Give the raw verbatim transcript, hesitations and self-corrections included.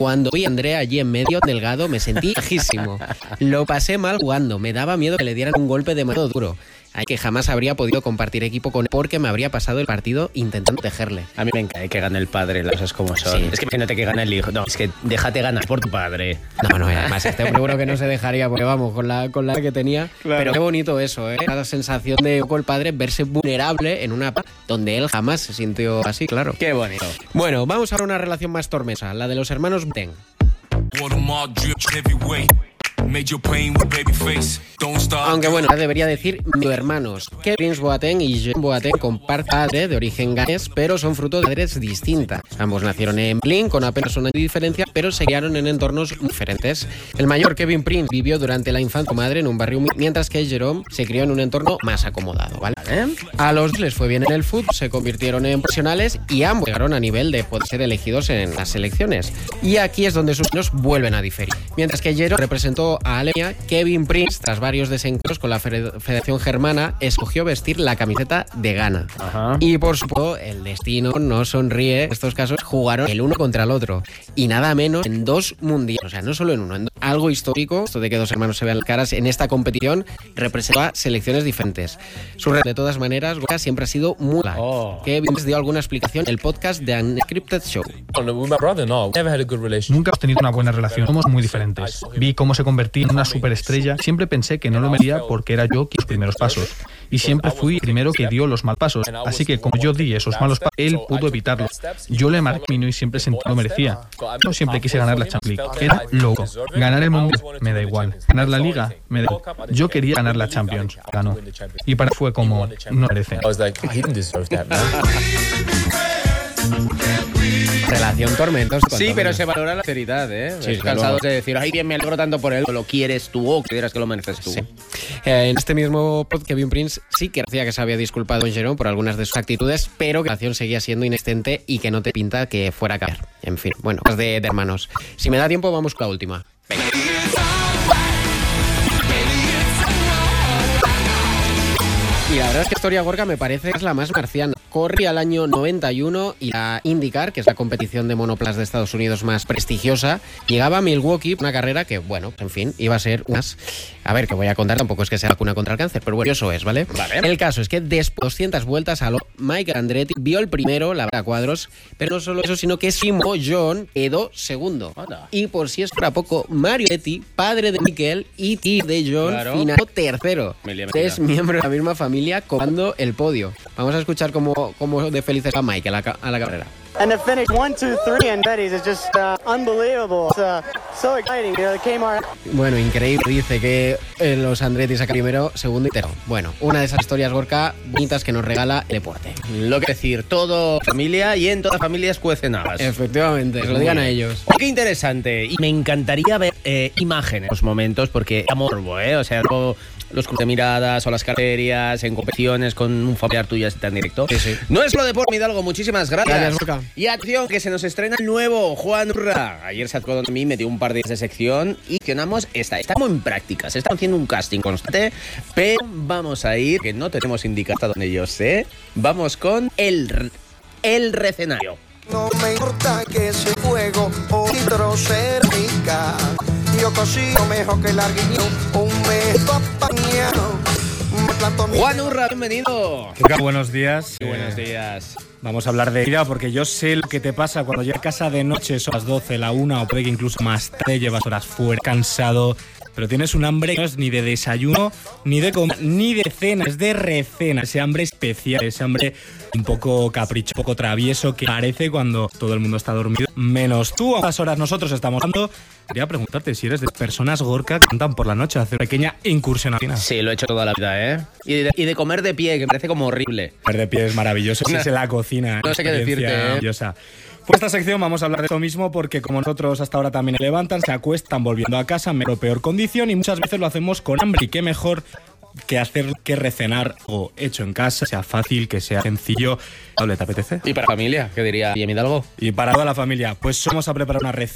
Cuando vi a Andrea allí en medio, delgado, me sentí bajísimo. Lo pasé mal jugando, me daba miedo que le dieran un golpe de mano duro. Hay que jamás habría podido compartir equipo con él porque me habría pasado el partido intentando tejerle. A mí me encanta que gane el padre, las cosas como son. Sí. Es que imagínate que gana el hijo. No, es que déjate ganar por tu padre. No, no, además este seguro que no se dejaría porque vamos, con la, con la que tenía. Claro. Pero qué bonito eso, ¿eh? La sensación de con el padre verse vulnerable en una donde él jamás se sintió así, claro. Qué bonito. Bueno, vamos a ver una relación más tormentosa, la de los hermanos Boateng. Aunque bueno, debería decir mis hermanos. Kevin Boateng y Jerome Boateng comparten padre de origen ganés, pero son fruto de madres distintas. Ambos nacieron en Berlín con apenas una diferencia, pero se criaron en entornos muy diferentes. El mayor, Kevin Prince, vivió durante la infancia con madre en un barrio humilde, mientras que Jerome se crió en un entorno más acomodado, ¿vale? A los dos les fue bien en el fútbol, se convirtieron en profesionales y ambos llegaron a nivel de poder ser elegidos en las selecciones. Y aquí es donde sus niños vuelven a diferir. Mientras que Jerome representó a Alemania, Kevin Prince, tras varios desencuentros con la Federación Germana, escogió vestir la camiseta de Ghana. Ajá. Y por supuesto, el destino no sonríe. En estos casos jugaron el uno contra el otro. Y nada menos en dos mundiales. O sea, no solo en uno, en dos. Algo histórico, esto de que dos hermanos se vean las caras en esta competición, representó a selecciones diferentes. Su red, de todas maneras, Gorka siempre ha sido muy larga. Oh. Kevin dio alguna explicación en el podcast de Unscripted Show. Nunca hemos tenido una buena relación. Somos muy diferentes. Vi cómo se convertía en una superestrella. Siempre pensé que no lo merecía porque era yo quien los primeros pasos. Y siempre fui el primero que dio los mal pasos. Así que como yo di esos malos pasos, él pudo evitarlos. Yo le marqué y siempre sentí que lo merecía. Yo siempre quise ganar la Champions League. Era loco. Ganar el Mundial me da igual. Ganar la Liga me da igual. Yo quería ganar la Champions. Ganó. Y para mí fue como, no merece. Relación tormentosa. Sí, pero se valora la seriedad, ¿eh? Sí, es cansado de decir, ay, bien, me alegro tanto por él, o lo quieres tú o creerás que lo mereces tú. Sí. Eh, en este mismo podcast, Kevin Prince sí que decía que se había disculpado en Jerome por algunas de sus actitudes, pero que la relación seguía siendo inexistente y que no te pinta que fuera a caer. En fin, bueno, cosas de, de hermanos. Si me da tiempo, vamos con la última. Venga. Y la verdad es que Historia Gorka me parece que es la más marciana. Corría al año noventa y uno y la IndyCar, que es la competición de monoplazas de Estados Unidos más prestigiosa, llegaba a Milwaukee, una carrera que, bueno, en fin, iba a ser unas... A ver, que voy a contar, tampoco es que sea vacuna contra el cáncer, pero bueno, eso es, ¿vale? Vale. El caso es que después de doscientas vueltas a lo Michael Andretti vio el primero, la verdad, a cuadros, pero no solo eso, sino que Simo John quedó segundo. Hola. Y por si es para poco, Mario Andretti, padre de Michael y tío de John, claro, finalizó tercero. Es miembro de la misma familia copando el podio. Vamos a escuchar cómo, cómo de felices va Michael a la, a la carrera. And the finish one, two, three and Betty's is just uh, unbelievable. It's uh, so exciting. You know, the Kmart. Bueno, increíble. Dice que eh, los Andretti sacan primero, segundo y tercero. Bueno, una de esas historias, Gorka, bonitas que nos regala el deporte. Lo que decir, todo familia y en todas familias cuecen habas. Efectivamente, que lo digan a ellos. Oh, qué interesante. Y me encantaría ver eh, imágenes, los momentos, porque es morbo, ¿eh? O sea, algo... los cruces de miradas o las carreras en competiciones con un familiar tuyo así tan directo. Sí, sí. No es lo de por Hidalgo, muchísimas gracias. Gracias, Gorka. Y atención, que se nos estrena el nuevo Juan Urra. Ayer se acordó de mí, me dio un par de días de sección y accionamos esta. Estamos en práctica, se está haciendo un casting constante, pero vamos a ir, que no tenemos indicado hasta donde yo sé, vamos con el, el recenario. No me importa que ese fuego o litro cerca. Yo cocino mejor que el arguiño, un mes apañado. Juan Urra, bienvenido. Buenos días. Eh, buenos días. Vamos a hablar de vida porque yo sé lo que te pasa cuando llegas a casa de noche, son las doce, la una o puede que incluso más tarde, llevas horas fuera, cansado, pero tienes un hambre que no es ni de desayuno, ni de comer, ni de cena, es de recena, ese hambre especial, ese hambre un poco capricho, un poco travieso que aparece cuando todo el mundo está dormido, menos tú. A estas horas nosotros estamos hablando. Quería preguntarte si eres de personas, Gorka, que cantan por la noche, hacer una pequeña incursión. Sí, lo he hecho toda la vida, ¿eh? Y de, y de comer de pie, que me parece como horrible. Comer de pie es maravilloso, si es en la cocina. No sé qué decirte, ¿eh? Maravillosa. Pues esta sección vamos a hablar de esto mismo porque como nosotros hasta ahora también se levantan, se acuestan volviendo a casa en mejor o peor condición y muchas veces lo hacemos con hambre. Y qué mejor que hacer que recenar o hecho en casa, sea fácil, que sea sencillo. ¿Te apetece? Y para la familia, ¿qué diría Guillermo Hidalgo? Y para toda la familia, pues vamos a preparar una receta